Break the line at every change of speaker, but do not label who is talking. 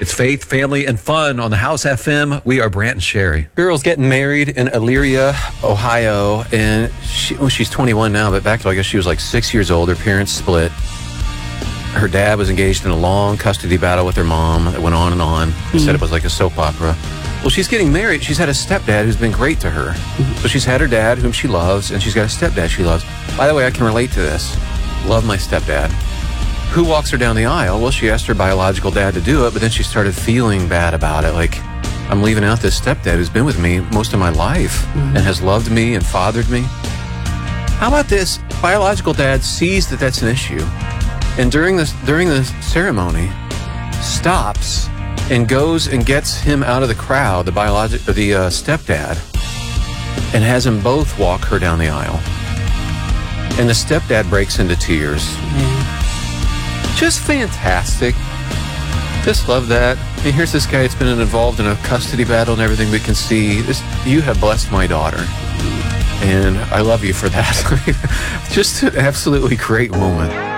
It's faith, family, and fun on the House FM. We are Brant and Sherry.
Girl's getting married in Elyria, Ohio, and she's 21 now, but back to, I guess she was like 6 years old. Her parents split. Her dad was engaged in a long custody battle with her mom that went on and on. They said it was like a soap opera. Well, she's getting married. She's had a stepdad who's been great to her. So she's had her dad, whom she loves, and she's got a stepdad she loves. By the way, I can relate to this. Love my stepdad. Who walks her down the aisle? Well, she asked her biological dad to do it, but then she started feeling bad about it. Like, I'm leaving out this stepdad who's been with me most of my life and has loved me and fathered me. How about this? Biological dad sees that that's an issue, and during the ceremony, stops and goes and gets him out of the crowd, the stepdad, and has them both walk her down the aisle. And the stepdad breaks into tears. Just fantastic. Just love that. And here's this guy that's been involved in a custody battle and everything we can see. You have blessed my daughter. And I love you for that. Just an absolutely great moment.